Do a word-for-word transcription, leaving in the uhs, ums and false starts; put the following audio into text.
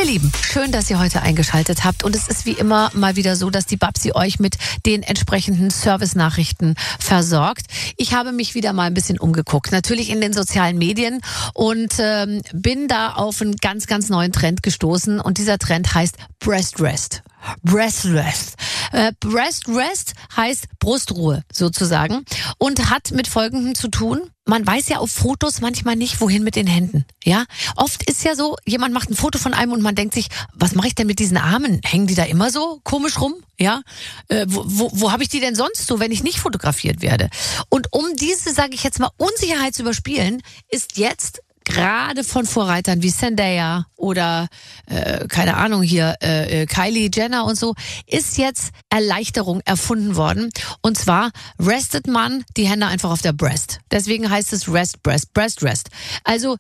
Ihr Lieben, schön, dass ihr heute eingeschaltet habt. Und es ist wie immer mal wieder so, dass die Babsi euch mit den entsprechenden Service-Nachrichten versorgt. Ich habe mich wieder mal ein bisschen umgeguckt, natürlich in den sozialen Medien, und ähm, bin da auf einen ganz, ganz neuen Trend gestoßen. Und dieser Trend heißt Breast Rest. Breast Rest. Äh, Breast Rest heißt Brustruhe sozusagen und hat mit Folgendem zu tun. Man weiß ja auf Fotos manchmal nicht, wohin mit den Händen. Ja, oft ist ja so, jemand macht ein Foto von einem und man denkt sich, was mache ich denn mit diesen Armen? Hängen die da immer so komisch rum? Ja, äh, wo, wo, wo habe ich die denn sonst so, wenn ich nicht fotografiert werde? Und um diese, sage ich jetzt mal, Unsicherheit zu überspielen, ist jetzt gerade von Vorreitern wie Zendaya oder äh, keine Ahnung hier äh, Kylie Jenner und so, ist jetzt Erleichterung erfunden worden. Und zwar restet man die Hände einfach auf der Breast. Deswegen heißt es Rest, Breast, Breast, Rest. Also